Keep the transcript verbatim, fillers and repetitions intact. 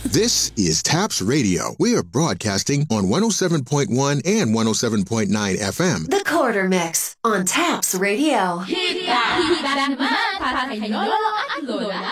This is TAPS Radio. We are broadcasting on one oh seven point one and one oh seven point nine F M. The Quarter Mix on TAPS Radio. Hit that! Hit that naman para kay Lolo at Lola.